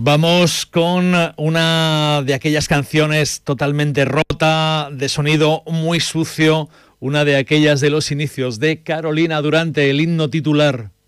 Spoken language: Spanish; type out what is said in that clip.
Vamos con una de aquellas canciones totalmente rota, de sonido muy sucio, una de aquellas de los inicios de Carolina Durante, el himno titular.